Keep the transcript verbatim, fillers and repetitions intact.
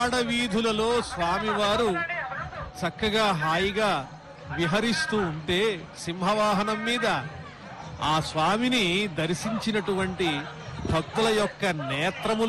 ఆడవీధులలో స్వామివారు చక్కగా హాయిగా విహరిస్తూ ఉంటే సింహవాహనం మీద ఆ స్వామిని దర్శించినటువంటి భక్తుల యొక్క నేత్రములు